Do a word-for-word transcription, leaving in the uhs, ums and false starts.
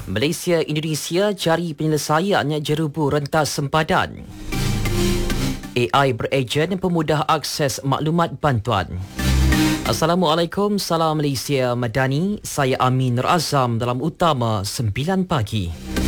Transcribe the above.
Malaysia Indonesia cari penyelesaian jerubu rentas sempadan. A I berejen pemudah akses maklumat bantuan. Assalamualaikum, salam Malaysia Madani. Saya Amin Nur Azam dalam Utama sembilan pagi.